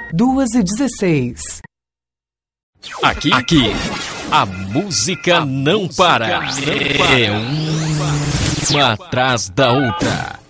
2h16. Aqui, a música não para. É uma atrás da outra.